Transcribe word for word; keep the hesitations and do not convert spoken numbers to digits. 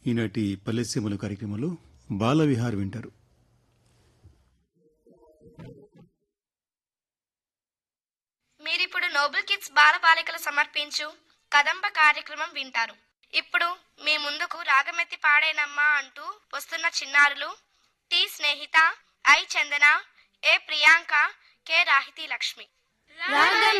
ఈనాటి పల్లెసీమలు కార్యక్రమంలో బాలవిహార్ వింటారు. మీరిప్పుడు నోబుల్ కిడ్స్ బాలబాలికలు సమర్పించు కదంబ కార్యక్రమం వింటారు. ఇప్పుడు మీ ముందుకు రాగమెత్తి పాడేనమ్మా అంటూ వస్తున్న చిన్నారులు T Snehitha, I Chandana, A Priyanka, K రాహితి Lakshmi.